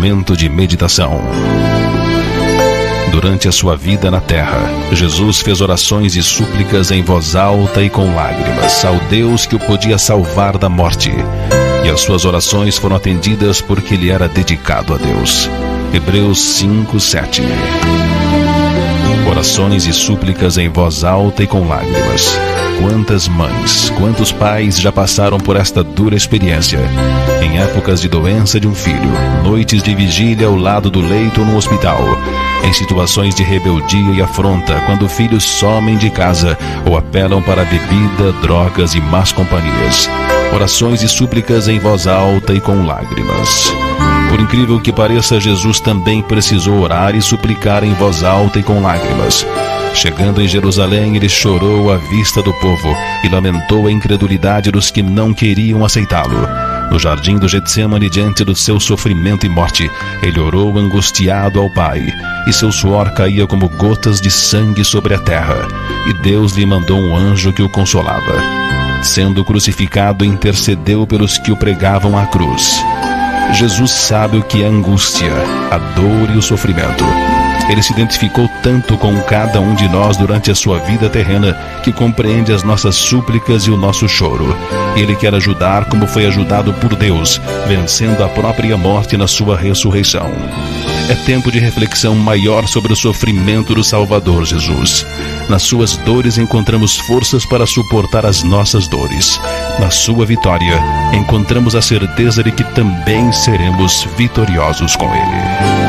momento de meditação. Durante a sua vida na terra, Jesus fez orações e súplicas em voz alta e com lágrimas ao Deus que o podia salvar da morte. E as suas orações foram atendidas porque ele era dedicado a Deus. Hebreus 5:7. Orações e súplicas em voz alta e com lágrimas. Quantas mães, quantos pais já passaram por esta dura experiência? Em épocas de doença de um filho, noites de vigília ao lado do leito no hospital, em situações de rebeldia e afronta, quando filhos somem de casa ou apelam para bebida, drogas e más companhias. Orações e súplicas em voz alta e com lágrimas. Por incrível que pareça, Jesus também precisou orar e suplicar em voz alta e com lágrimas. Chegando em Jerusalém, ele chorou à vista do povo e lamentou a incredulidade dos que não queriam aceitá-lo. No jardim do Getsêmani, diante do seu sofrimento e morte, ele orou angustiado ao Pai, e seu suor caía como gotas de sangue sobre a terra, e Deus lhe mandou um anjo que o consolava. Sendo crucificado, intercedeu pelos que o pregavam à cruz. Jesus sabe o que é angústia, a dor e o sofrimento. Ele se identificou tanto com cada um de nós durante a sua vida terrena que compreende as nossas súplicas e o nosso choro. Ele quer ajudar como foi ajudado por Deus, vencendo a própria morte na sua ressurreição. É tempo de reflexão maior sobre o sofrimento do Salvador Jesus. Nas suas dores encontramos forças para suportar as nossas dores. Na sua vitória, encontramos a certeza de que também seremos vitoriosos com Ele.